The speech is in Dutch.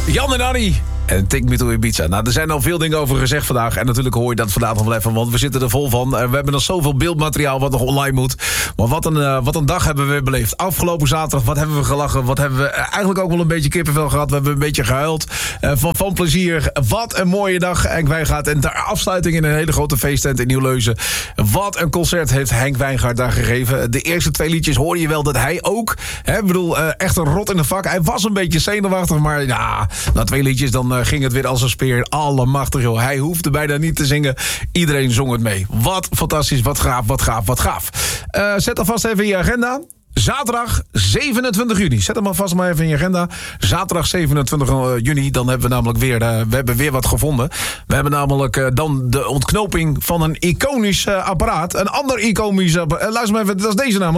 Jan en Annie. En Take Me to Ibiza. Nou, er zijn al veel dingen over gezegd vandaag. En natuurlijk hoor je dat vandaag nog wel even, want we zitten er vol van. We hebben nog zoveel beeldmateriaal wat nog online moet. Maar wat een dag hebben we beleefd. Afgelopen zaterdag, wat hebben we gelachen. Wat hebben we eigenlijk ook wel een beetje kippenvel gehad. We hebben een beetje gehuild. Van plezier. Wat een mooie dag Henk Wijngaard. En ter afsluiting in een hele grote feesttent in Nieuw-Leuzen. Wat een concert heeft Henk Wijngaard daar gegeven. De eerste 2 liedjes hoorde je wel dat hij ook... echt een rot in de vak. Hij was een beetje zenuwachtig, maar ja, na 2 liedjes dan ging het weer als een speer. Allemachtig, joh. Hij hoefde bijna niet te zingen. Iedereen zong het mee. Wat fantastisch, wat gaaf. Zet alvast even in je agenda. Zaterdag 27 juni. Zet hem alvast maar even in je agenda. Zaterdag 27 juni. Dan hebben we namelijk weer wat gevonden. We hebben namelijk dan de ontknoping van een iconisch apparaat. Een ander iconisch apparaat. Luister maar even, dat is deze namelijk.